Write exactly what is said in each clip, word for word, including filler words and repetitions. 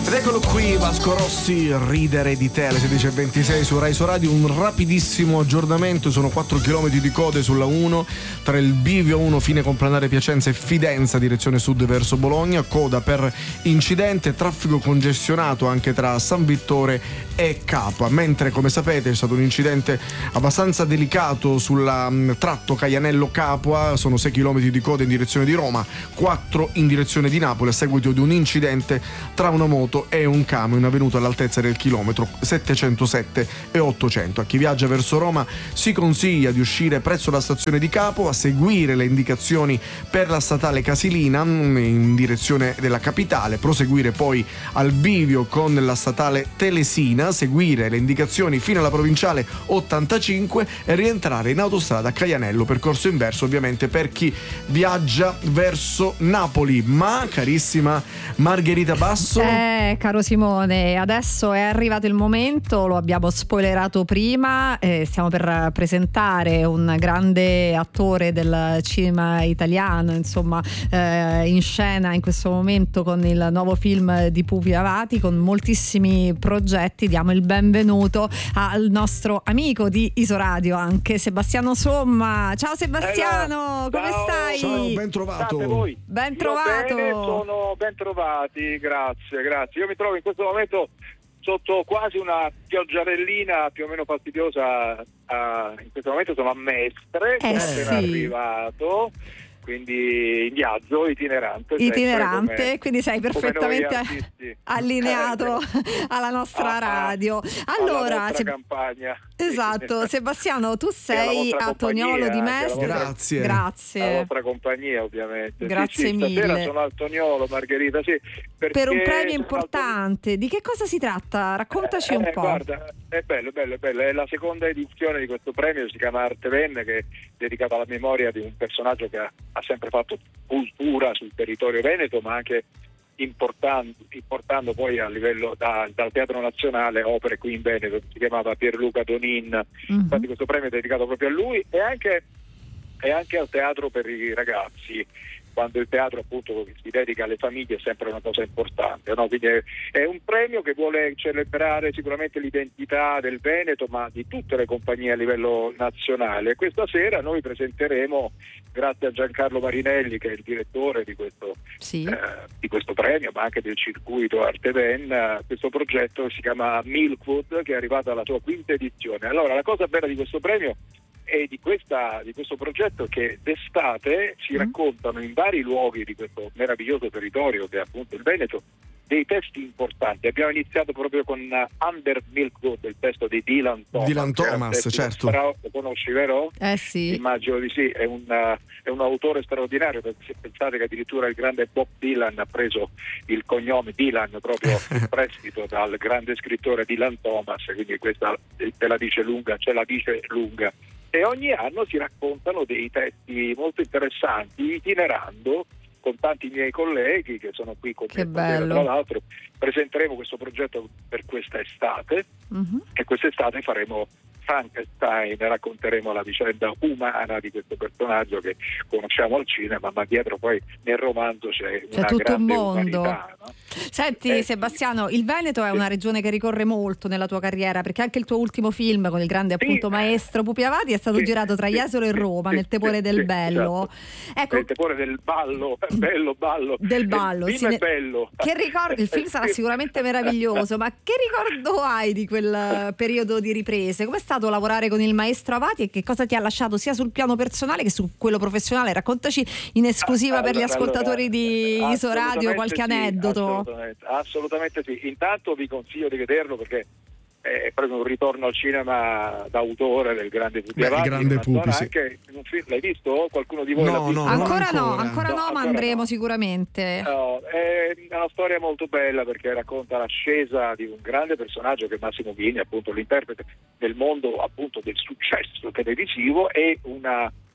Ed eccolo qui, Vasco Rossi, Ridere di te, alle sedici e ventisei su Rai Radio. Un rapidissimo aggiornamento: sono quattro chilometri di code sulla uno tra il bivio uno fine Complanare Piacenza e Fidenza direzione sud verso Bologna, coda per incidente, traffico congestionato anche tra San Vittore e Capua, mentre come sapete è stato un incidente abbastanza delicato sul um, tratto Caianello Capua, sono sei chilometri di coda in direzione di Roma, quattro in direzione di Napoli a seguito di un incidente tra una moto e un camion avvenuto all'altezza del chilometro settecentosette e ottocento. A chi viaggia verso Roma si consiglia di uscire presso la stazione di Capua, seguire le indicazioni per la statale Casilina in direzione della capitale, proseguire poi al bivio con la statale Telesina, seguire le indicazioni fino alla provinciale ottantacinque e rientrare in autostrada Caianello, percorso inverso ovviamente per chi viaggia verso Napoli. Ma carissima Margherita Basso, eh, caro Simone, adesso è arrivato il momento, lo abbiamo spoilerato prima, eh, stiamo per presentare un grande attore del cinema italiano, insomma, eh, in scena in questo momento con il nuovo film di Pupi Avati, con moltissimi progetti. Diamo il benvenuto al nostro amico di Isoradio, anche Sebastiano Somma. Ciao Sebastiano, Hello. come Ciao. stai? ciao, ben trovato. Voi. Ben Io trovato. bene, sono ben trovati, grazie, grazie. Io mi trovo in questo momento sotto quasi una pioggiarellina più o meno fastidiosa. Uh, in questo momento sono a Mestre, Eh, sono appena sì. arrivato, quindi in viaggio itinerante. Itinerante, sempre, come, quindi sei perfettamente come noi artisti. allineato Eh, alla nostra ah, radio. alla Allora, nostra Se- campagna. esatto, Sebastiano, tu alla sei vostra a Tognolo di compagnia, anche alla Mestre. vostra- Grazie. La Grazie. vostra compagnia, ovviamente. Grazie sì, sì, stasera mille. sono al Tognolo, Margherita, sì. Per un perché premio sono importante. Di che cosa si tratta? Raccontaci Eh, un po'. Guarda, è bello, è bello, è bello. È la seconda edizione di questo premio, si chiama Arteven, che è dedicato alla memoria di un personaggio che ha, ha sempre fatto cultura sul territorio veneto, ma anche importando, importando poi a livello da, dal Teatro Nazionale opere qui in Veneto. Si chiamava Pierluca Donin, Mhm. infatti questo premio è dedicato proprio a lui e anche, e anche al teatro per i ragazzi. Quando il teatro appunto si dedica alle famiglie è sempre una cosa importante, no? Quindi è, è un premio che vuole celebrare sicuramente l'identità del Veneto, ma di tutte le compagnie a livello nazionale. Questa sera noi presenteremo, grazie a Giancarlo Marinelli che è il direttore di questo, Sì. eh, di questo premio, ma anche del circuito Arteven, eh, questo progetto che si chiama Milkwood, che è arrivato alla sua quinta edizione. Allora, la cosa bella di questo premio e di, questa, di questo progetto è che d'estate si Mm. raccontano in vari luoghi di questo meraviglioso territorio che è appunto il Veneto dei testi importanti. Abbiamo iniziato proprio con uh, Under Milkwood, il testo di Dylan Thomas. Dylan Thomas, certo. Stra- lo conosci, vero? Eh sì. Immagino di sì, è un, uh, è un autore straordinario, perché se pensate che addirittura il grande Bob Dylan ha preso il cognome Dylan proprio in prestito dal grande scrittore Dylan Thomas, quindi questa te la dice lunga, ce la dice lunga. E ogni anno si raccontano dei testi molto interessanti, itinerando con tanti miei colleghi che sono qui con Che me stasera, bello. tra l'altro presenteremo questo progetto per questa estate Mhm. e quest'estate faremo Frankenstein, racconteremo la vicenda umana di questo personaggio che conosciamo al cinema, ma dietro poi nel romanzo c'è C'è una tutto un grande mondo. umanità, no? Senti Eh, Sebastiano, il Veneto è sì. una regione che ricorre molto nella tua carriera, perché anche il tuo ultimo film con il grande Sì. appunto maestro Pupi Avati è stato Sì, girato tra sì, Jesolo e sì, Roma, sì, nel tepore sì, del sì, bello. esatto. Ecco, Il tepore del ballo, bello ballo. del ballo, Il film sì, è ne- bello. Che ricordo, il film sarà sicuramente meraviglioso, ma che ricordo hai di quel eh, periodo di riprese? Com'è stato lavorare con il maestro Avati e che cosa ti ha lasciato sia sul piano personale che su quello professionale? Raccontaci in esclusiva per gli Allora, ascoltatori allora, di Isoradio assolutamente qualche sì, aneddoto. Assolutamente, assolutamente sì. Intanto vi consiglio di vederlo perché è proprio un ritorno al cinema d'autore del grande Pupi Beh, il Avati, grande in una Pupi, zona sì. anche in un film, l'hai visto? Qualcuno di voi No, l'ha visto? no, Ancora no, ancora. ancora no, No, ma ancora andremo no. sicuramente. No, è una storia molto bella perché racconta l'ascesa di un grande personaggio che è Massimo Ghini, appunto l'interprete del mondo appunto del successo televisivo, e una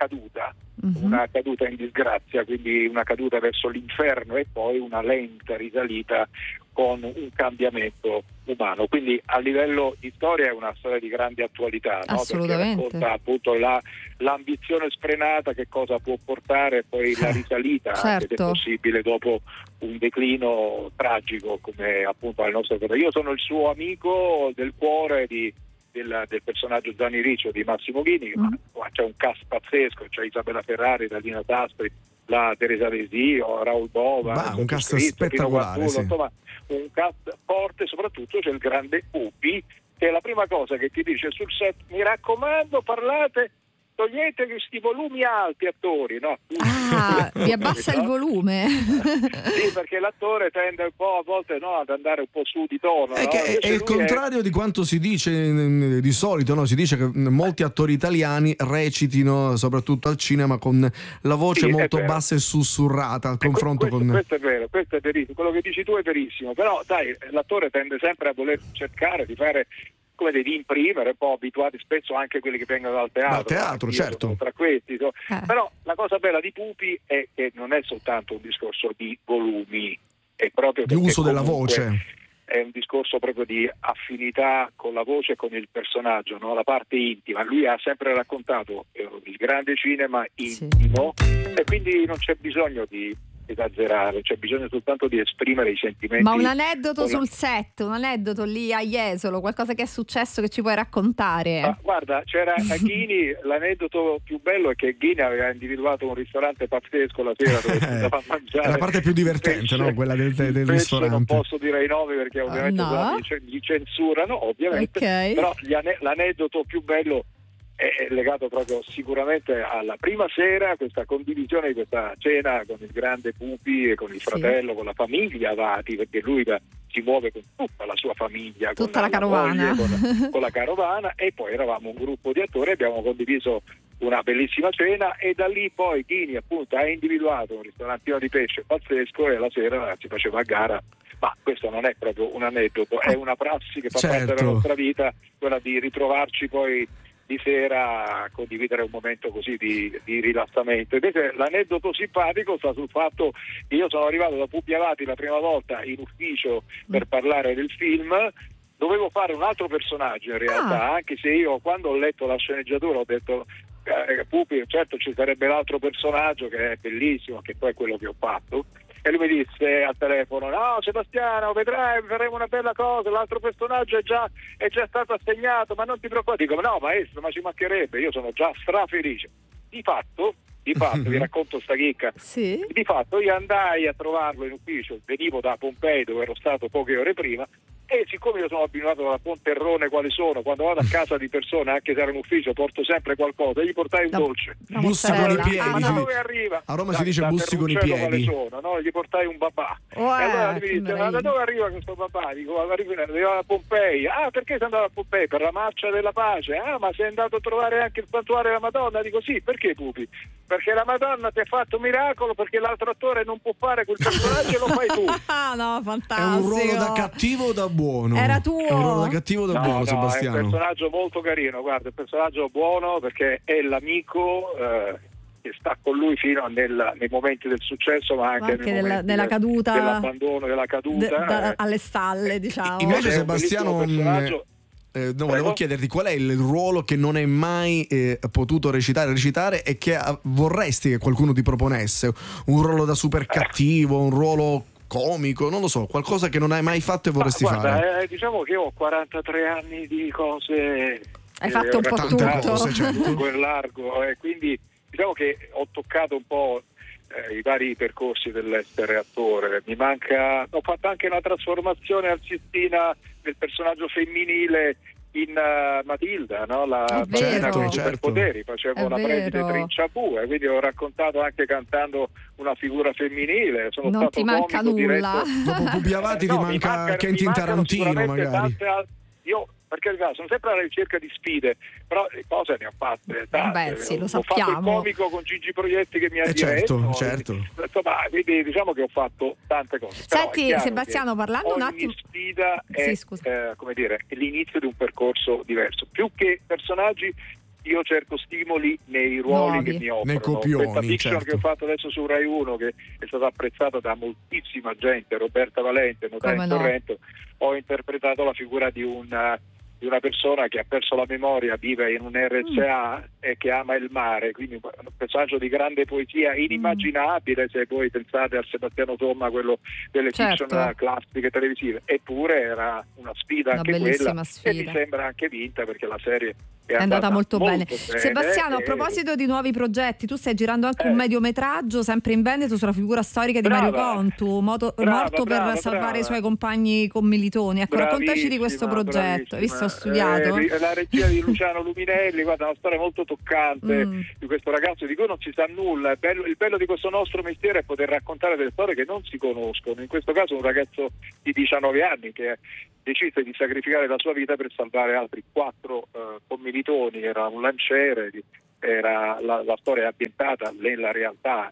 caduta, Mm-hmm. una caduta in disgrazia, quindi una caduta verso l'inferno e poi una lenta risalita con un cambiamento umano. Quindi a livello di storia è una storia di grande attualità, no? Assolutamente. Perché racconta appunto la, l'ambizione sfrenata, che cosa può portare, e poi la risalita, certo. anche se possibile, dopo un declino tragico come appunto al nostro caso. Io sono il suo amico del cuore di Del, del personaggio Gianni Riccio di Massimo Ghini, mm. ma c'è un cast pazzesco, c'è Isabella Ferrari, Dalina Taspri, la Teresa Desio, Raul Bova, bah, un cast Scritto, spettacolare, sì. insomma un cast forte. Soprattutto c'è il grande Pupi, che è la prima cosa che ti dice sul set: mi raccomando, parlate, togliete questi volumi alti, attori, no? Ah, vi abbassa il volume. Sì, perché l'attore tende un po' a volte, no, ad andare un po' su di tono. È, no? che è, è il contrario è... di quanto si dice di solito, no? Si dice che molti attori italiani recitino, soprattutto al cinema, con la voce sì, molto bassa e sussurrata al confronto questo, con... Questo è vero, questo è verissimo, quello che dici tu è verissimo, però dai, l'attore tende sempre a voler cercare di fare, come di imprimere, un po' abituati spesso anche quelli che vengono dal teatro. Dal teatro, Io certo. sono tra questi. So. Eh. Però la cosa bella di Pupi è che non è soltanto un discorso di volumi, è proprio di uso della voce. È un discorso proprio di affinità con la voce e con il personaggio, no? La parte intima. Lui ha sempre raccontato eh, il grande cinema intimo, sì. E quindi non c'è bisogno di esagerare, c'è bisogno soltanto di esprimere i sentimenti. Ma un aneddoto la... sul set, un aneddoto lì a Jesolo, qualcosa che è successo che ci puoi raccontare? Ah, guarda, c'era a Ghini, l'aneddoto più bello è che Ghini aveva individuato un ristorante pazzesco la sera dove si andava a mangiare. È la parte più divertente, pesce, no? Quella del, del pesce, ristorante. Non posso dire i nomi perché ovviamente no. li censurano, ovviamente. Okay. Però gli ane- l'aneddoto più bello è legato proprio sicuramente alla prima sera, questa condivisione di questa cena con il grande Pupi e con il fratello, sì. Con la famiglia Avati, perché lui da, si muove con tutta la sua famiglia, tutta con la, la carovana, moglie, con, con la carovana, e poi eravamo un gruppo di attori, abbiamo condiviso una bellissima cena e da lì poi Ghini appunto ha individuato un ristorantino di pesce pazzesco e la sera si faceva a gara. Ma questo non è proprio un aneddoto, è una prassi che fa certo. parte della nostra vita, quella di ritrovarci poi di sera a condividere un momento così di, di rilassamento. Invece l'aneddoto simpatico sta sul fatto che io sono arrivato da Pupi Avati la prima volta in ufficio per parlare del film. Dovevo fare un altro personaggio in realtà, ah. anche se io quando ho letto la sceneggiatura ho detto eh, Pupi, certo ci sarebbe l'altro personaggio che è bellissimo, che poi è quello che ho fatto. E lui mi disse al telefono: no Sebastiano, vedrai, faremo una bella cosa, l'altro personaggio è già, è già stato assegnato, ma non ti preoccupare. Dico: no maestro, ma ci mancherebbe, io sono già strafelice. Di fatto, di fatto, vi racconto sta chicca, sì. Di fatto io andai a trovarlo in ufficio, venivo da Pompei dove ero stato poche ore prima, e siccome io sono abituato da Ponterrone quale sono, quando vado a casa di persona, anche se era in ufficio, porto sempre qualcosa, gli portai un la, dolce. Bussi con i piedi. Ah, ma da dove arriva? A Roma da, si dice da bussi con i piedi. Quale sono, no? Gli portai un babà. Uè, e allora mi dice: ma da dove arriva questo babà? Dico: arriva da Pompei. Ah, perché sei andato a Pompei? Per la marcia della pace. Ah, ma sei andato a trovare anche il santuario della Madonna? Dico: sì, perché Pupi? Perché la Madonna ti ha fatto un miracolo, perché l'altro attore non può fare quel personaggio e lo fai tu. Ah no, fantastico. È un ruolo da cattivo o da buono? Era tuo. È un ruolo da cattivo o da no, buono, no, Sebastiano? È un personaggio molto carino, guarda, è un personaggio buono perché è l'amico eh, che sta con lui fino nel, nei momenti del successo, ma anche, anche nei della, momenti della del, caduta, dell'abbandono, della caduta. De, da, eh. alle stalle, diciamo. Invece È un Sebastiano... bellissimo personaggio. Eh, no, volevo chiederti qual è il ruolo che non hai mai eh, potuto recitare recitare e che eh, vorresti che qualcuno ti proponesse, un ruolo da super cattivo, un ruolo comico, non lo so, qualcosa che non hai mai fatto e vorresti Ma, guarda, fare. Eh, diciamo che ho quarantatré anni di cose, hai fatto un po' tutto, cose, certo. lungo e largo, e eh, quindi diciamo che ho toccato un po' eh, i vari percorsi dell'essere attore. Mi manca, ho fatto anche una trasformazione al Sistina del personaggio femminile in uh, Matilda, no? La bambina con i superpoteri, facevo È la preside Trinciabue, quindi ho raccontato anche cantando una figura femminile. Sono non stato ti manca comico nulla. diretto. Dopo Pupi Avati no, ti manca manca, Quentin Tarantino magari. Tante al- io per carità sono sempre alla ricerca di sfide, però le cose ne ho fatte tante. Beh, sì, lo ho sappiamo. fatto il comico con Gigi Proietti che mi ha eh diretto, certo, certo. Insomma, quindi diciamo che ho fatto tante cose. Senti Sebastiano, parlando un ogni attimo, sfida è sì, eh, come dire, è l'inizio di un percorso diverso. Più che personaggi io cerco stimoli nei ruoli Nuovi. che mi offrono. Nei copioni, Questa fiction certo. che ho fatto adesso su Rai uno, che è stata apprezzata da moltissima gente, Roberta Valente, Notare Come in no. Torrento, ho interpretato la figura di una di una persona che ha perso la memoria, vive in un R S A mm. e che ama il mare, quindi un personaggio di grande poesia, inimmaginabile mm. se voi pensate a Sebastiano Somma, quello delle certo. fiction classiche televisive, eppure era una sfida una anche quella sfida. E mi sembra anche vinta, perché la serie è, è andata, andata molto, molto bene. bene. Sebastiano, e... a proposito di nuovi progetti, tu stai girando anche eh. un mediometraggio sempre in Veneto sulla figura storica di brava. Mario Contu, moto, brava, morto brava, per salvare brava. i suoi compagni commilitoni. Ecco, raccontaci di questo progetto. Hai visto, ho studiato? Eh, la regia di Luciano Luminelli, guarda, una storia molto toccante mm. di questo ragazzo di cui non si sa nulla. Il bello, il bello di questo nostro mestiere è poter raccontare delle storie che non si conoscono. In questo caso un ragazzo di diciannove anni che decise di sacrificare la sua vita per salvare altri quattro uh, commilitoni. Era un lanciere, era la, la storia è ambientata nella realtà.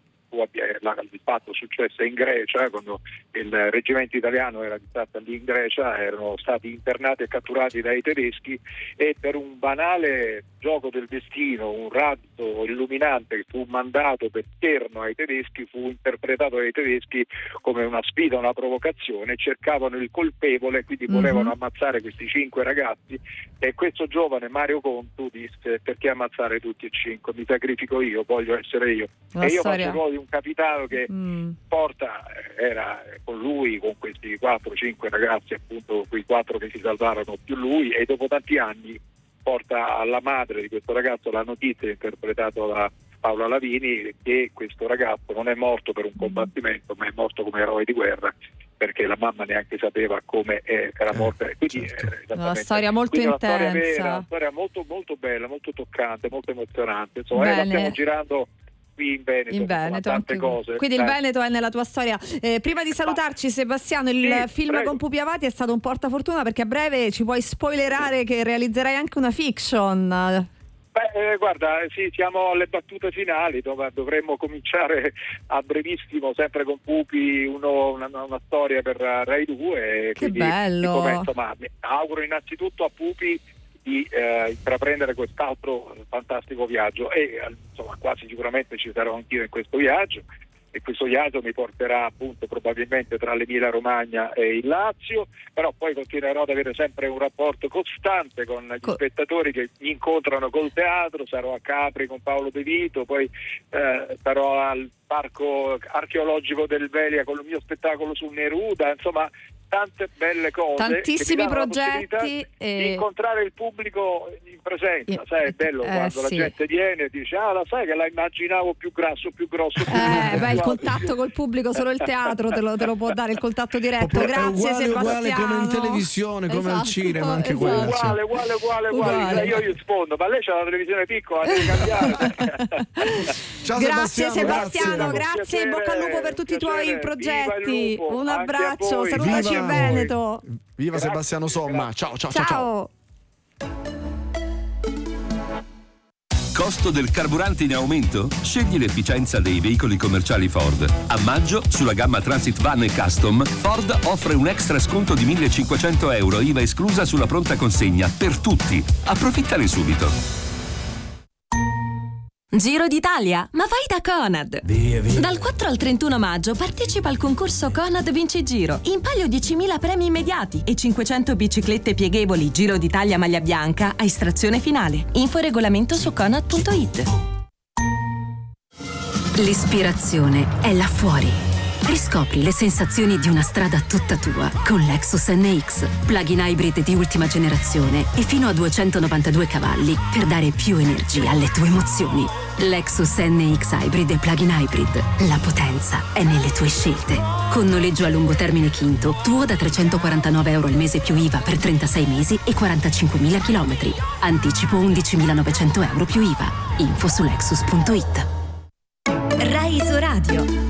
Il fatto successe in Grecia, quando il reggimento italiano era distratto lì in Grecia, erano stati internati e catturati dai tedeschi, e per un banale gioco del destino, un razzo illuminante che fu mandato per terno ai tedeschi, fu interpretato dai tedeschi come una sfida, una provocazione. Cercavano il colpevole, quindi mm-hmm. volevano ammazzare questi cinque ragazzi, e questo giovane Mario Contu disse: perché ammazzare tutti e cinque? Mi sacrifico io, voglio essere io. La e io storia. faccio ruolo di un capitano che mm. porta, era con lui, con questi quattro cinque ragazzi, appunto quei quattro che si salvarono più lui, e dopo tanti anni porta alla madre di questo ragazzo la notizia, interpretato da Paola Lavini, che questo ragazzo non è morto per un combattimento, ma è morto come eroe di guerra, perché la mamma neanche sapeva come era morta. Eh, quindi certo. è una storia molto quindi intensa, una storia vera, una storia molto molto bella, molto toccante, molto emozionante. Insomma, eh, la stiamo girando qui in Veneto, in Veneto tante anche cose. Quindi eh. il Veneto è nella tua storia. Eh, prima di salutarci, Sebastiano, il sì, film prego. con Pupi Avati è stato un portafortuna, perché a breve ci puoi spoilerare che realizzerai anche una fiction. Beh, eh, guarda, sì, siamo alle battute finali, dove dovremmo cominciare a brevissimo, sempre con Pupi, uno, una, una storia per Rai due. Che bello! Insomma, auguro innanzitutto a Pupi di eh, intraprendere quest'altro fantastico viaggio, e insomma quasi sicuramente ci sarò anch'io in questo viaggio, e questo viaggio mi porterà appunto probabilmente tra l'Emilia Romagna e il Lazio, però poi continuerò ad avere sempre un rapporto costante con gli Co- spettatori che mi incontrano col teatro. Sarò a Capri con Paolo De Vito, poi eh, sarò al Parco Archeologico del Velia con il mio spettacolo su Neruda, insomma tante belle cose, tantissimi progetti, e... di incontrare il pubblico in presenza, sai, è bello eh, quando sì. la gente viene e dice: ah, la sai che la immaginavo più grasso, più grosso, più eh, beh, il più contatto col pubblico solo il teatro te lo, te lo può dare, il contatto diretto. Oppure Grazie, è uguale, Sebastiano. uguale come in televisione, come esatto, al cinema, anche esatto. quello. uguale, uguale, uguale, uguale, uguale. Io gli rispondo: ma lei c'ha la televisione piccola, deve cambiare. Ciao grazie Sebastiano, Sebastiano, grazie, grazie, in bocca al lupo per tutti i tuoi progetti. Lupo, un abbraccio, salutaci Viva in Veneto. Viva Grazie, Sebastiano Somma. Ciao ciao ciao. Ciao. Costo del carburante in aumento? Scegli l'efficienza dei veicoli commerciali Ford. A maggio, sulla gamma Transit Van e Custom, Ford offre un extra sconto di millecinquecento euro, I V A esclusa, sulla pronta consegna per tutti. Approfittane subito. Giro d'Italia, ma vai da Conad! Via, via. Dal quattro al trentuno maggio partecipa al concorso Conad Vinci Giro. In palio diecimila premi immediati e cinquecento biciclette pieghevoli Giro d'Italia maglia bianca a estrazione finale. Info e regolamento su conad punto it. L'ispirazione è là fuori. Riscopri le sensazioni di una strada tutta tua con Lexus N X, plug-in hybrid di ultima generazione e fino a duecentonovantadue cavalli per dare più energia alle tue emozioni. Lexus N X Hybrid e plug-in hybrid. La potenza è nelle tue scelte. Con noleggio a lungo termine Quinto, tuo da trecentoquarantanove euro al mese più I V A per trentasei mesi e quarantacinquemila chilometri. Anticipo undicimilanovecento euro più I V A. Info su lexus punto it. Rai Isoradio.